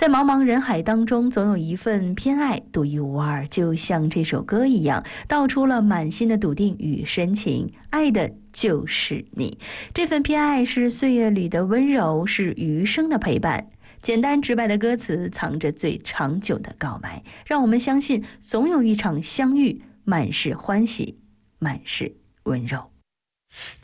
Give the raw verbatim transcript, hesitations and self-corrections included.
在茫茫人海当中，总有一份偏爱独一无二，就像这首歌一样，道出了满心的笃定与深情。爱的就是你，这份偏爱是岁月里的温柔，是余生的陪伴。简单直白的歌词藏着最长久的告白，让我们相信总有一场相遇，满是欢喜，满是温柔。